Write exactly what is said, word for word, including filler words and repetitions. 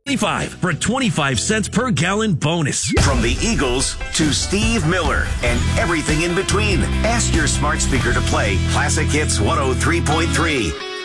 twenty-five for a twenty-five cents per gallon bonus. From the Eagles to Steve Miller and everything in between. Ask your smart speaker to play Classic Hits one oh three point three.